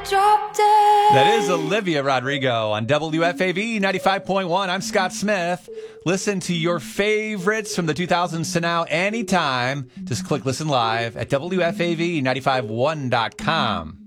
drop dead. That is Olivia Rodrigo on WFAV 95.1. I'm Scott Smith. Listen to your favorites from the 2000s to now anytime. Just click listen live at WFAV951.com.